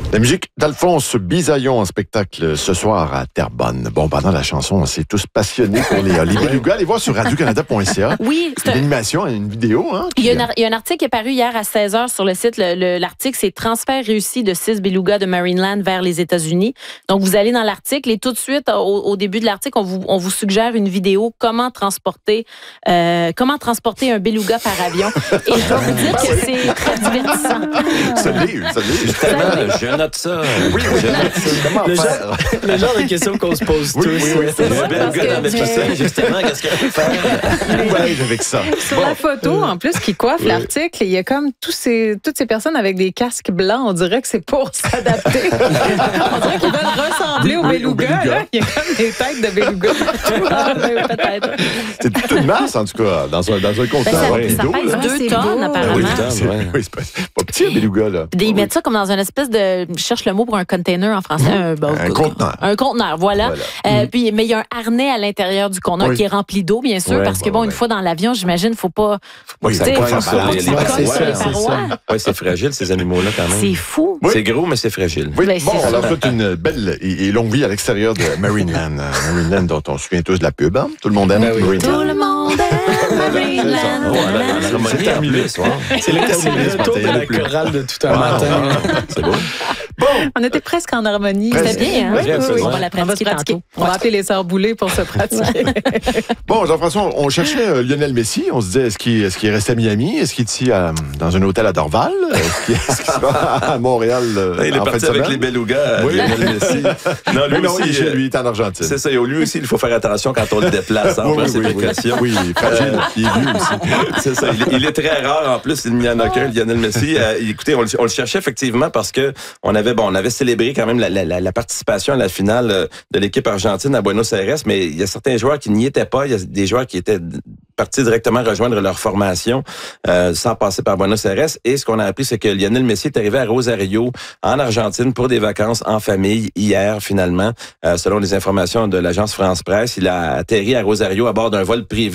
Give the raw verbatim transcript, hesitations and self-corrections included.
La musique d'Alphonse Bisaillon en spectacle ce soir à Terrebonne. Bon, pendant la chanson, on s'est tous passionnés pour les, les belugas. Allez voir sur radio canada point c a. Oui, c'est une animation, une vidéo. Hein, il, y a un, il y a un article qui est paru hier à seize heures sur le site. Le, le, l'article, c'est « Transfert réussi de six belugas de Marineland vers les États-Unis ». Donc, vous allez dans l'article et tout de suite, au, au début de l'article, on vous, on vous suggère une vidéo « Comment transporter euh, comment transporter un beluga par avion ». Et je dois vous dire que c'est très divertissant. Ça l'est, ça l'est. Justement, je note ça. Oui, oui, je note ça. Comment le, faire? genre, le genre de questions qu'on se pose oui, tous. Oui, oui, c'est le beluga dans le piscine, justement, qu'est-ce qu'elle peut faire? Oui, avec ça. Sur Bon. la photo, en plus, qui coiffe Oui. l'article, il y a comme tous ces, toutes ces personnes avec des casques blancs. On dirait que c'est pour s'adapter. On dirait qu'ils veulent ressembler aux Oui, belugas. aux belugas. Là. Il y a comme des têtes de belugas partout. Ah, oui, peut-être. C'est toute une masse, en tout cas, dans un, dans un conteneur. Ben, ça, rempli ça d'eau, pèse là. deux c'est tonnes, beau. apparemment. Oui, C'est, ouais. oui, c'est pas, c'est pas petit, un beluga, là. Puis ils Oui. mettent ça comme dans une espèce de... Je cherche le mot pour un container en français. Un, bon, Un conteneur. Un conteneur, voilà. Voilà. Euh, puis, mais il y a un harnais à l'intérieur du conteneur Oui. qui est rempli d'eau, bien sûr, Ouais, parce que, ouais, bon, ouais. une fois dans l'avion, j'imagine, faut pas... Oui, tu ça sais, coince, faut ça, pas les- qu'ils les- collent c'est sur ça, les c'est parois. Oui, c'est fragile, ces animaux-là, quand même. C'est fou. Oui. C'est gros, mais c'est fragile. Oui, Ben, bon, c'est on leur ça. souhaite une belle et, et longue vie à l'extérieur de Marineland. Euh, Marineland, dont on se souvient tous de la pub. Hein? Tout le monde aime Ben oui. Marineland. Tout le monde aime Marineland. Oh, elle a- elle a harmonie C'est en terminé. plus, ouais. C'est le, c'est le retour de la plus. chorale de tout un Wow. matin. C'est beau. Bon, On était presque en harmonie. Presque. C'était bien, hein? Oui, oui, oui. On va la On va se pratiquer pratiquer. tantôt. On va appeler les sœurs Boulay pour se pratiquer. bon, Jean-François, on cherchait euh, Lionel Messi. On se disait, est-ce qu'il, est-ce qu'il reste à Miami? Est-ce qu'il est ici à- dans un hôtel à Dorval? Est-ce qu'il, est-ce qu'il sera à Montréal euh, Il est en fin parti de avec semaine? les belugas, Oui. Lionel Messi. Non, lui Mais non, aussi, il, euh, lui, il est en Argentine. c'est ça. Et lui aussi, il faut faire attention quand on le déplace. Hein, on Oui, prend oui, ses oui, oui. précautions. Oui, il est fragile. Il est vieux aussi. C'est ça. Il, est- il est très rare. En plus, il n'y en a qu'un, Lionel Messi. Euh, écoutez, on, le- on le cherchait effectivement parce que on avait, bon, on avait célébré quand même la, la, la, la participation à la finale euh, de l'équipe argentine à Buenos Aires, mais il y a certains joueurs qui n'y étaient pas. Il y a des joueurs qui étaient partis directement rejoindre leur formation euh, sans passer par Buenos Aires. Et ce qu'on a appris, c'est que Lionel Messi est arrivé à Rosario, en Argentine, pour des vacances en famille hier, finalement. Euh, selon les informations de l'agence France Presse, il a atterri à Rosario à bord d'un vol privé.